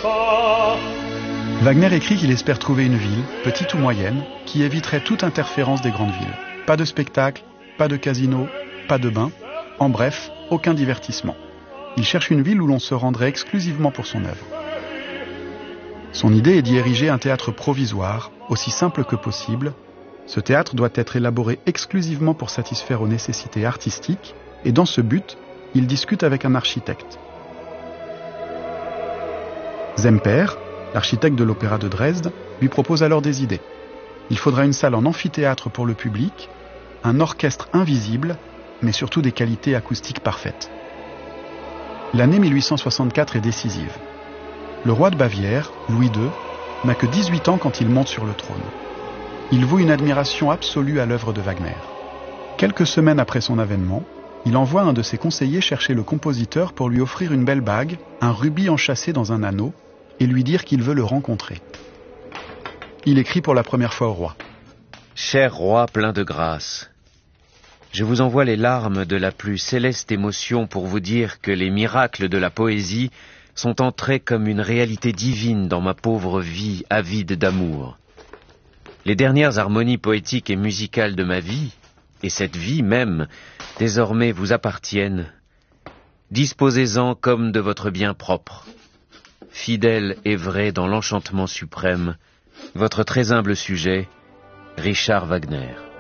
Wagner écrit qu'il espère trouver une ville, petite ou moyenne, qui éviterait toute interférence des grandes villes. Pas de spectacle, pas de casino, pas de bain, en bref, aucun divertissement. Il cherche une ville où l'on se rendrait exclusivement pour son œuvre. Son idée est d'y ériger un théâtre provisoire, aussi simple que possible. Ce théâtre doit être élaboré exclusivement pour satisfaire aux nécessités artistiques, et dans ce but, il discute avec un architecte. Zemper, l'architecte de l'Opéra de Dresde, lui propose alors des idées. Il faudra une salle en amphithéâtre pour le public, un orchestre invisible, mais surtout des qualités acoustiques parfaites. L'année 1864 est décisive. Le roi de Bavière, Louis II, n'a que 18 ans quand il monte sur le trône. Il voue une admiration absolue à l'œuvre de Wagner. Quelques semaines après son avènement, il envoie un de ses conseillers chercher le compositeur pour lui offrir une belle bague, un rubis enchâssé dans un anneau, et lui dire qu'il veut le rencontrer. Il écrit pour la première fois au roi. « Cher roi plein de grâce, je vous envoie les larmes de la plus céleste émotion pour vous dire que les miracles de la poésie sont entrés comme une réalité divine dans ma pauvre vie avide d'amour. Les dernières harmonies poétiques et musicales de ma vie, et cette vie même, désormais vous appartiennent. Disposez-en comme de votre bien propre. Fidèle et vrai dans l'enchantement suprême, votre très humble sujet, Richard Wagner.